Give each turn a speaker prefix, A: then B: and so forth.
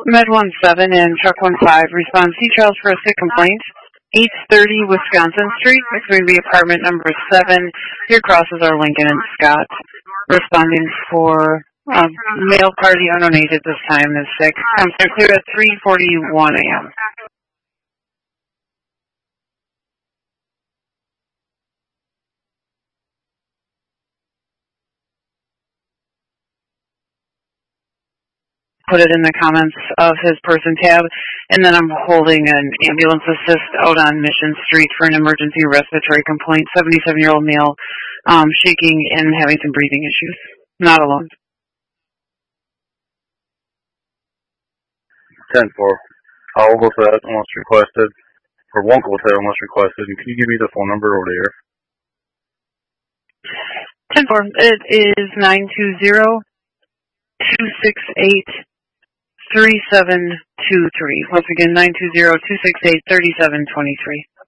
A: Med 17 and Truck 15 respond C. Charles for a sick complaint. 830 Wisconsin Street, community apartment number 7. Your crosses are Lincoln and Scott. Responding for male party unknown age at this time is sick. They're clear at 3:41 a.m. Put it in the comments of his person tab, and then I'm holding an ambulance assist out on Mission Street for an emergency respiratory complaint. 77-year-old male, shaking and having some breathing issues. Not alone.
B: 10-4. I'll go to that unless requested, or won't go to that unless requested. And can you give me the phone number over there?
A: 10-4. It is 920-268-3723. Once again, 920-268-3723.